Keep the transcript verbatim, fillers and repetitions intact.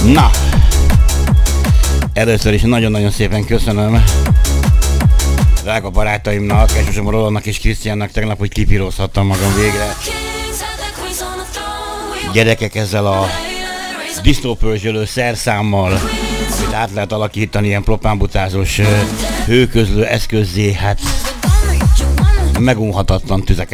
Na! Először is nagyon-nagyon szépen köszönöm drága barátaimnak, elsősorban Rolandnak és Krisztiánnak tegnap, hogy kipírozhattam magam végre. Gyerekek, ezzel a disznópörzsölő szerszámmal, amit át lehet alakítani ilyen propánbutázós hőközlő eszközzé, hát megunhatatlan tüzeket